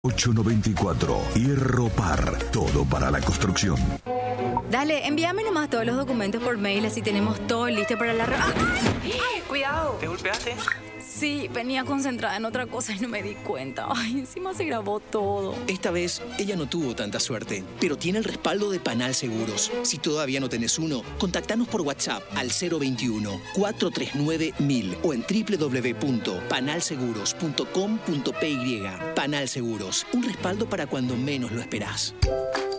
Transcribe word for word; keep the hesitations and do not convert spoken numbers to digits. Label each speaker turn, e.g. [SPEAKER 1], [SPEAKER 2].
[SPEAKER 1] ocho noventa y cuatro, Hierro Par, todo para la construcción.
[SPEAKER 2] Dale, envíame nomás todos los documentos por mail, así tenemos todo listo para la... ¡Ah! ¡Ay! ¡Ay! ¡Cuidado!
[SPEAKER 3] ¿Te golpeaste?
[SPEAKER 2] Sí, venía concentrada en otra cosa y no me di cuenta. Ay, encima se grabó todo.
[SPEAKER 4] Esta vez, ella no tuvo tanta suerte, pero tiene el respaldo de Panal Seguros. Si todavía no tenés uno, contactanos por WhatsApp al cero veintiuno, cuatrocientos treinta y nueve, mil o en doble u doble u doble u punto panal seguros punto com punto p y. Panal Seguros, un respaldo para cuando menos lo esperás.